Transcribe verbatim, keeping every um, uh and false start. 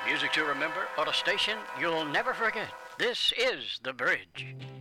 Music to remember on a station you'll never forget. This is The Bridge.